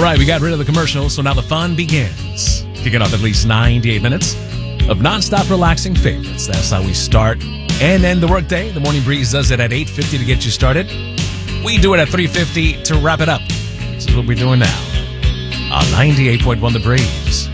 right, we got rid of the commercial, so now the fun begins. Kicking off at least 98 minutes of nonstop relaxing favorites. That's how we start and end the workday. The Morning Breeze does it at 8:50 to get you started. We do it at 3:50 to wrap it up. This is what we're doing now on 98.1 The Breeze.